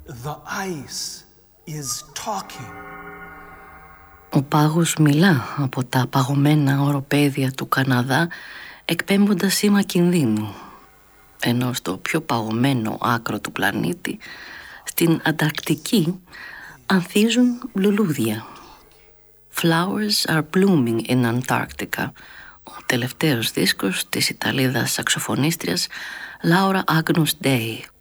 The ice is talking. Ο πάγος μιλά από τα παγωμένα οροπέδια του Καναδά, εκπέμποντας σήμα κινδύνου, ενώ στο πιο παγωμένο άκρο του πλανήτη, στην Ανταρκτική, ανθίζουν λουλούδια. Flowers are blooming in Antarctica, ο τελευταίος δίσκος της Ιταλίδας σαξοφωνίστριας Laura Agnus Dei.